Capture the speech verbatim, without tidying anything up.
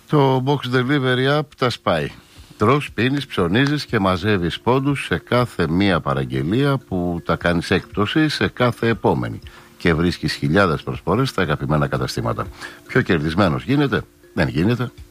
Το Box Delivery App τα σπάει. Τρως, πίνεις, ψωνίζεις και μαζεύεις πόντους σε κάθε μία παραγγελία που τα κάνεις έκπτωση σε κάθε επόμενη. Και βρίσκεις χιλιάδες προσφορές στα αγαπημένα καταστήματα. Πιο κερδισμένος γίνεται? Δεν γίνεται.